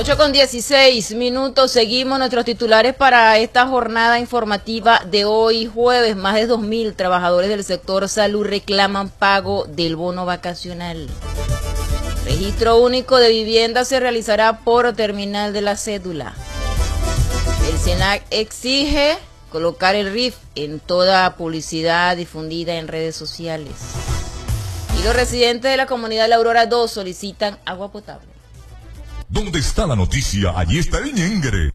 8:16, seguimos nuestros titulares para esta jornada informativa de hoy jueves. Más de 2.000 trabajadores del sector salud reclaman pago del bono vacacional. Registro único de vivienda se realizará por terminal de la cédula. El SENAC exige colocar el RIF en toda publicidad difundida en redes sociales. Y los residentes de la comunidad La Aurora 2 solicitan agua potable. ¿Dónde está la noticia? Allí está el ñengere.